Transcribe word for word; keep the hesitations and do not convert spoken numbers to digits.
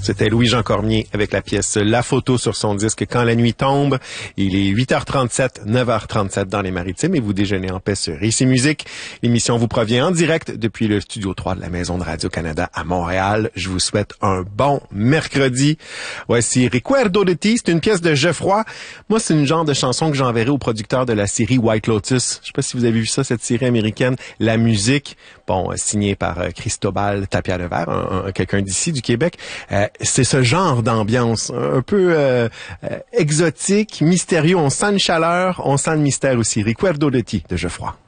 C'était Louis-Jean Cormier avec la pièce La Photo sur son disque Quand la nuit tombe. Il est huit heures trente-sept, neuf heures trente-sept dans les Maritimes et vous déjeunez en paix sur Ici Musique. L'émission vous provient en direct depuis le studio trois de la Maison de Radio-Canada à Montréal. Je vous souhaite un bon mercredi. Voici Recuerdo de ti, c'est une pièce de Geoffroy. Moi, c'est une genre de chanson que j'enverrai au producteur de la série White Lotus. Je sais pas si vous avez vu ça, cette série américaine. La musique, bon, signée par Cristobal Tapia-Levert, un, un, quelqu'un d'ici, du Québec. Euh, c'est ce genre d'ambiance, un peu euh, euh, exotique, mystérieux. On sent une chaleur, on sent le mystère aussi. Recuerdo de ti, de Geoffroy.